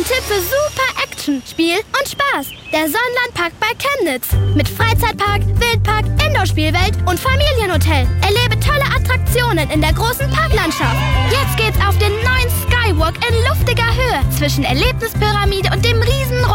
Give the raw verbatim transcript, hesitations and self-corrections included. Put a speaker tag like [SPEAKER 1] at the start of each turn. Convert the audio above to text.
[SPEAKER 1] Ein Tipp für super Action, Spiel und Spaß. Der Sonnenlandpark bei Chemnitz. Mit Freizeitpark, Wildpark, Indoor-Spielwelt und Familienhotel. Erlebe tolle Attraktionen in der großen Parklandschaft. Jetzt geht's auf den neuen Skywalk in luftiger Höhe zwischen Erlebnispyramide und dem